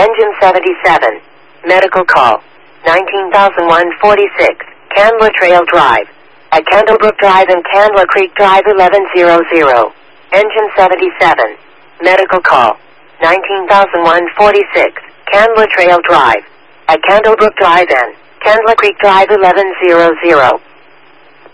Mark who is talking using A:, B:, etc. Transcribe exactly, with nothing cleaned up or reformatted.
A: Engine seventy-seven. Medical call. nineteen thousand one hundred forty-six. Candler Trail Drive. At Candlebrook Drive and Candler Creek Drive eleven hundred. Engine seventy-seven. Medical call. nineteen thousand one hundred forty-six. Candler Trail Drive. At Candlebrook Drive and Candler Creek Drive eleven hundred.